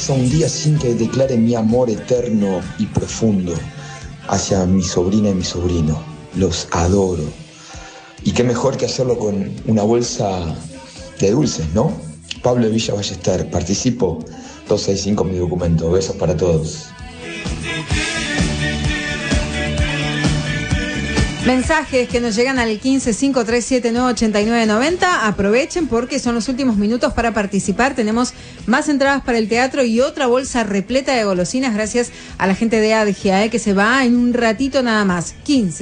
pasa un día sin que declare mi amor eterno y profundo hacia mi sobrina y mi sobrino. Los adoro. Y qué mejor que hacerlo con una bolsa de dulces, ¿no? Pablo de Villa Ballester, participo, 265 mi documento. Besos para todos. Mensajes que nos llegan al 1553798990. Aprovechen porque son los últimos minutos para participar. Tenemos más entradas para el teatro y otra bolsa repleta de golosinas gracias a la gente de ADGAE que se va en un ratito nada más.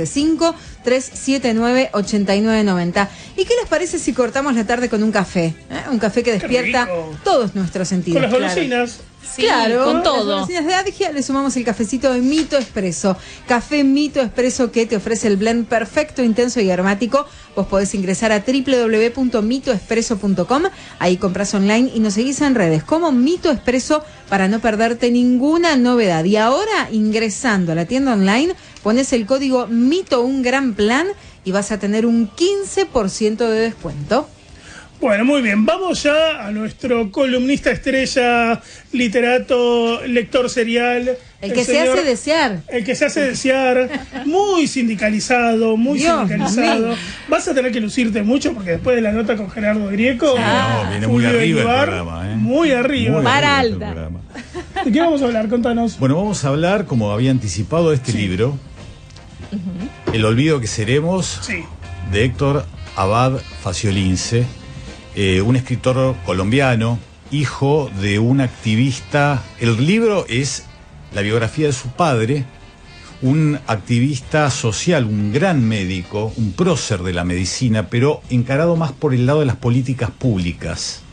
1553798990. ¿Y qué les parece si cortamos la tarde con un café? Un café que despierta todos nuestros sentidos. Con las golosinas. Sí, claro, con todo. Las golosinas de ADGAE le sumamos el cafecito de Mito Expreso. Café Mito Expreso que te ofrece el blend perfecto, intenso y aromático. Vos podés ingresar a www.mitoexpreso.com. Ahí compras online y nos seguís en redes como Mito Expreso para no perderte ninguna novedad. Y ahora, ingresando a la tienda online, pones el código Mito un gran plan y vas a tener un 15% de descuento. Bueno, muy bien. Vamos ya a nuestro columnista estrella, literato, lector serial. El que se hace desear. El que se hace desear. Muy sindicalizado, muy sindicalizado. Amén. Vas a tener que lucirte mucho porque después de la nota con Gerardo Grieco, viene muy arriba el programa. Muy arriba. Para alta. ¿De qué vamos a hablar? Contanos. Bueno, vamos a hablar, como había anticipado, este libro, El olvido que seremos, de Héctor Abad Faciolince. Un escritor colombiano, hijo de un activista. El libro es la biografía de su padre, un activista social, un gran médico, un prócer de la medicina, pero encarado más por el lado de las políticas públicas.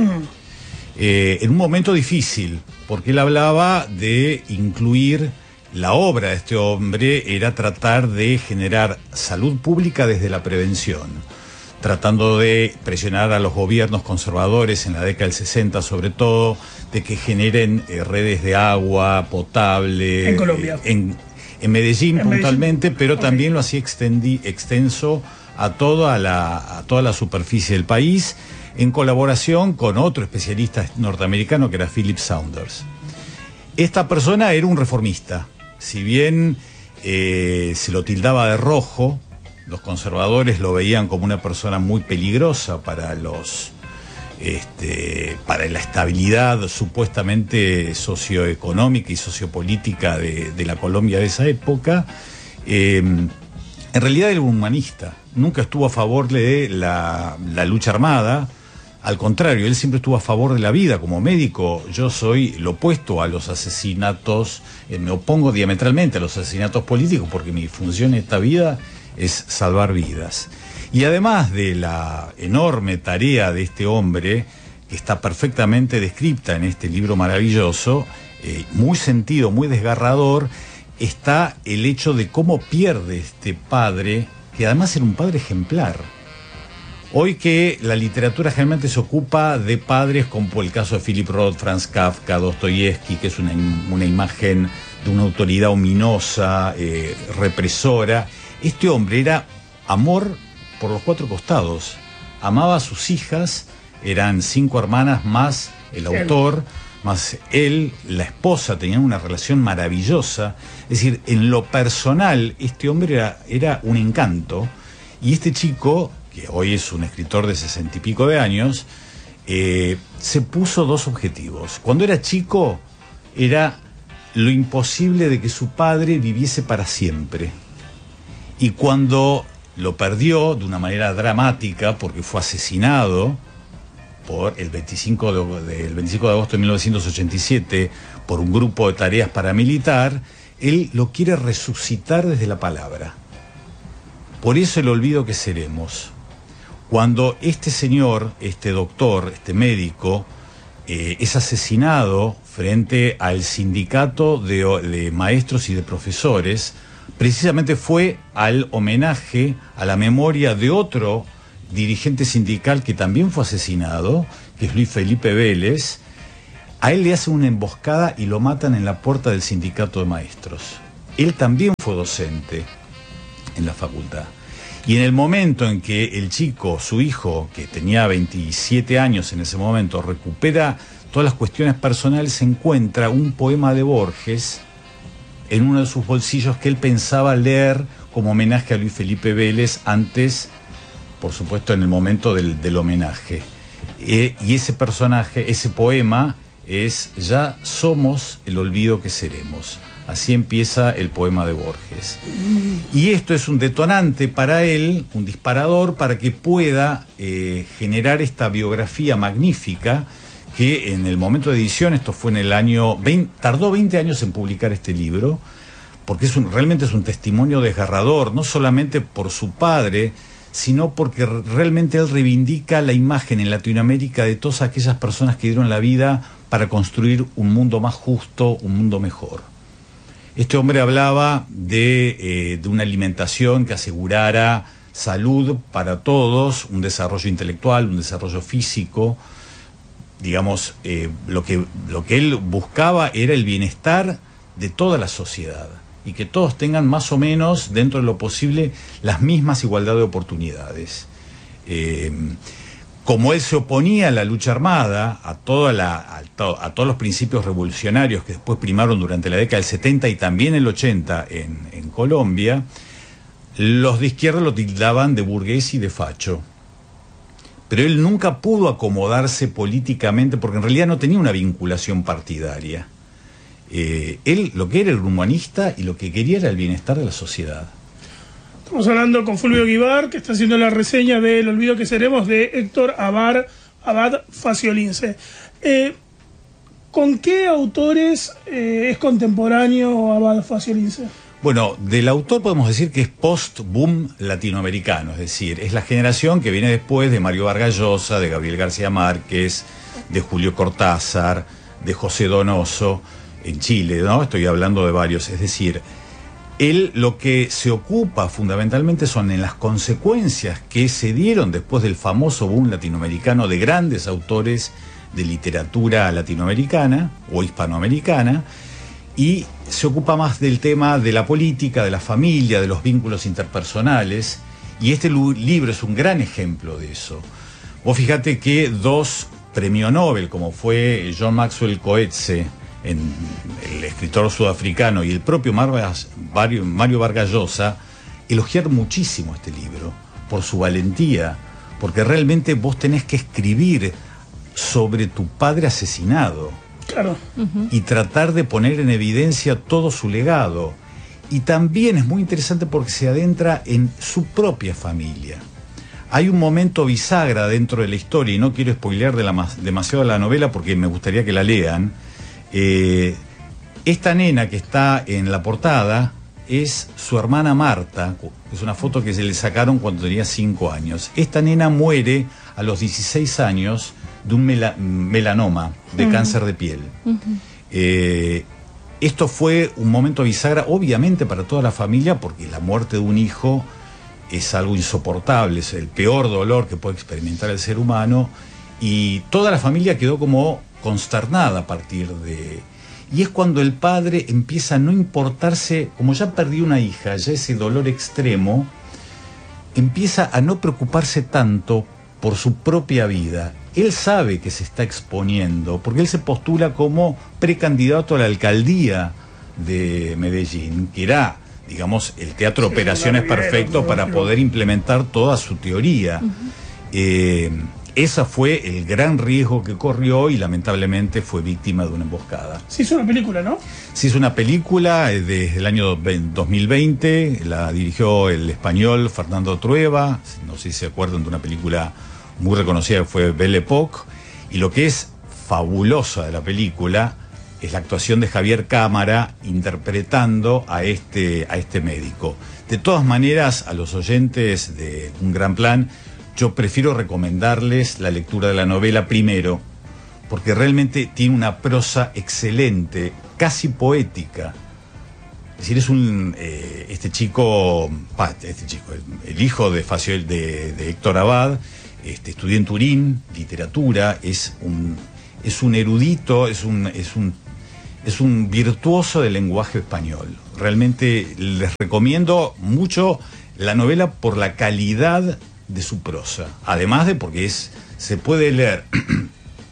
En un momento difícil, porque él hablaba de incluir la obra de este hombre, era tratar de generar salud pública desde la prevención, tratando de presionar a los gobiernos conservadores en la década del 60 sobre todo, de que generen redes de agua potable. En Colombia. En Medellín puntualmente, pero también lo hacía extenso a toda la superficie del país, en colaboración con otro especialista norteamericano que era Philip Saunders. Esta persona era un reformista. Si bien se lo tildaba de rojo, los conservadores lo veían como una persona muy peligrosa para para la estabilidad supuestamente socioeconómica y sociopolítica de la Colombia de esa época. En realidad era un humanista. Nunca estuvo a favor de la lucha armada. Al contrario, él siempre estuvo a favor de la vida. Como médico, yo soy lo opuesto a los asesinatos. Me opongo diametralmente a los asesinatos políticos porque mi función en esta vida es salvar vidas. Y además de la enorme tarea de este hombre, que está perfectamente descrita en este libro maravilloso, muy sentido, muy desgarrador, está el hecho de cómo pierde este padre, que además era un padre ejemplar. Hoy que la literatura generalmente se ocupa de padres como el caso de Philip Roth, Franz Kafka, Dostoyevsky, que es una imagen de una autoridad ominosa, represora. Este hombre era amor por los cuatro costados. Amaba a sus hijas, eran 5 hermanas más el autor, más él, la esposa, tenían una relación maravillosa. Es decir, en lo personal, este hombre era un encanto. Y este chico, que hoy es un escritor de 60 y pico de años, se puso 2 objetivos. Cuando era chico, era lo imposible de que su padre viviese para siempre. Y cuando lo perdió de una manera dramática, porque fue asesinado por el 25 de agosto de 1987 por un grupo de tareas paramilitar, él lo quiere resucitar desde la palabra. Por eso el olvido que seremos. Cuando este señor, este doctor, este médico, es asesinado frente al sindicato de maestros y de profesores, precisamente fue al homenaje a la memoria de otro dirigente sindical que también fue asesinado, que es Luis Felipe Vélez. A él le hacen una emboscada y lo matan en la puerta del sindicato de maestros. Él también fue docente en la facultad. Y en el momento en que el chico, su hijo, que tenía 27 años en ese momento, recupera todas las cuestiones personales, se encuentra un poema de Borges en uno de sus bolsillos que él pensaba leer como homenaje a Luis Felipe Vélez antes, por supuesto, en el momento del homenaje. Y ese personaje, ese poema es "Ya somos el olvido que seremos". Así empieza el poema de Borges. Y esto es un detonante para él, un disparador para que pueda generar esta biografía magnífica que en el momento de edición, esto fue en el año 20, tardó 20 años en publicar este libro, porque realmente es un testimonio desgarrador, no solamente por su padre, sino porque realmente él reivindica la imagen en Latinoamérica de todas aquellas personas que dieron la vida para construir un mundo más justo, un mundo mejor. Este hombre hablaba de una alimentación que asegurara salud para todos, un desarrollo intelectual, un desarrollo físico. Digamos, lo que él buscaba era el bienestar de toda la sociedad y que todos tengan más o menos, dentro de lo posible, las mismas igualdad de oportunidades. Como él se oponía a la lucha armada, a todos los principios revolucionarios que después primaron durante la década del 70 y también el 80 en Colombia, los de izquierda lo tildaban de burgués y de facho. Pero él nunca pudo acomodarse políticamente porque en realidad no tenía una vinculación partidaria. Él lo que era humanista y lo que quería era el bienestar de la sociedad. Estamos hablando con Fulvio Guibar, que está haciendo la reseña de El olvido que seremos, de Héctor Abad Faciolince. ¿Con qué autores es contemporáneo Abad Faciolince? Bueno, del autor podemos decir que es post-boom latinoamericano, es decir, es la generación que viene después de Mario Vargas Llosa, de Gabriel García Márquez, de Julio Cortázar, de José Donoso, en Chile, ¿no? Estoy hablando de varios, es decir, él lo que se ocupa fundamentalmente son en las consecuencias que se dieron después del famoso boom latinoamericano de grandes autores de literatura latinoamericana o hispanoamericana, y se ocupa más del tema de la política, de la familia, de los vínculos interpersonales, y este libro es un gran ejemplo de eso. Vos fíjate que dos premios Nobel, como fue John Maxwell Coetzee, el escritor sudafricano, y el propio Mario Vargas Llosa, elogiaron muchísimo este libro por su valentía, porque realmente vos tenés que escribir sobre tu padre asesinado. Claro. Y tratar de poner en evidencia todo su legado. Y también es muy interesante porque se adentra en su propia familia. Hay un momento bisagra dentro de la historia, y no quiero spoilear demasiado la novela porque me gustaría que la lean. Esta nena que está en la portada es su hermana Marta. Es una foto que se le sacaron cuando tenía 5 años. Esta nena muere a los 16 años de un melanoma, de cáncer de piel. Esto fue un momento bisagra, obviamente, para toda la familia, porque la muerte de un hijo es algo insoportable, es el peor dolor que puede experimentar el ser humano, y toda la familia quedó como consternada a partir de... Y es cuando el padre empieza a no importarse, como ya perdió una hija, ya ese dolor extremo, empieza a no preocuparse tanto por su propia vida. Él sabe que se está exponiendo, porque él se postula como precandidato a la alcaldía de Medellín, que era, digamos, el teatro de operaciones perfecto para poder implementar toda su teoría. Ese fue el gran riesgo que corrió y lamentablemente fue víctima de una emboscada. Se hizo una película, ¿no? Se hizo una película desde el año 2020, la dirigió el español Fernando Trueba, no sé si se acuerdan de una película muy reconocida que fue Belle Époque, y lo que es fabulosa de la película es la actuación de Javier Cámara interpretando a este médico. De todas maneras, a los oyentes de Un Gran Plan, yo prefiero recomendarles la lectura de la novela primero, porque realmente tiene una prosa excelente, casi poética. Es decir, es este chico, el hijo de Héctor Abad, estudió en Turín, literatura, es un erudito, es un virtuoso del lenguaje español. Realmente les recomiendo mucho la novela por la calidad de su prosa, además de porque se puede leer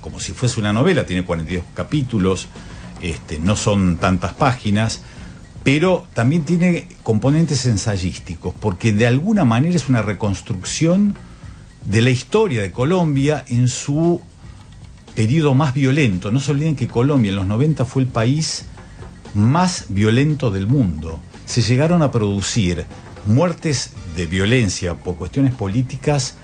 como si fuese una novela, tiene 42 capítulos, no son tantas páginas, pero también tiene componentes ensayísticos, porque de alguna manera es una reconstrucción de la historia de Colombia en su periodo más violento. No se olviden que Colombia en los 90 fue el país más violento del mundo. Se llegaron a producir muertes de violencia por cuestiones políticas,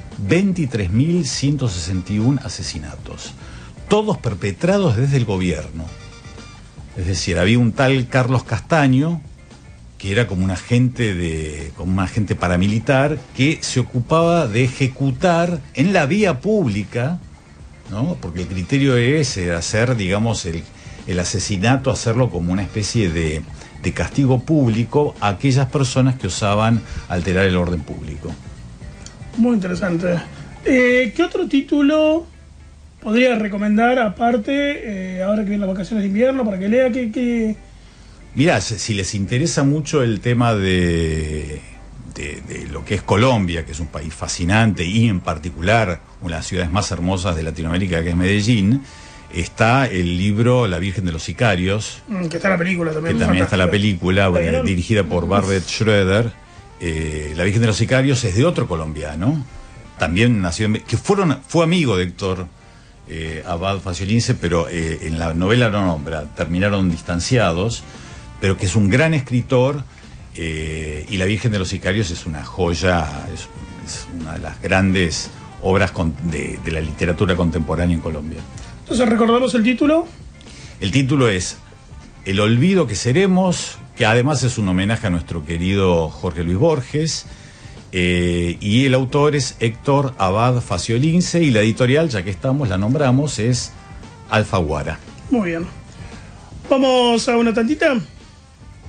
23.161 asesinatos, todos perpetrados desde el gobierno. Es decir, había un tal Carlos Castaño, que era como un agente paramilitar, que se ocupaba de ejecutar en la vía pública, ¿no? Porque el criterio es hacer, digamos, el asesinato, hacerlo como una especie de castigo público a aquellas personas que osaban alterar el orden público. Muy interesante. ¿Qué otro título podrías recomendar aparte, ahora que vienen las vacaciones de invierno, para que lea? Mirá, si les interesa mucho el tema de lo que es Colombia, que es un país fascinante, y en particular una de las ciudades más hermosas de Latinoamérica, que es Medellín, está el libro La Virgen de los Sicarios. Que está la película también. Que también está la película, dirigida por Barbet Schroeder. La Virgen de los Sicarios es de otro colombiano, también nació fue amigo de Héctor Abad Faciolince, pero en la novela no nombra, terminaron distanciados, pero que es un gran escritor, y La Virgen de los Sicarios es una joya, es una de las grandes obras de la literatura contemporánea en Colombia. Entonces, ¿recordamos el título? El título es El olvido que seremos, que además es un homenaje a nuestro querido Jorge Luis Borges, y el autor es Héctor Abad Faciolince, y la editorial, ya que estamos, la nombramos, es Alfaguara. Muy bien. Vamos a una tantita.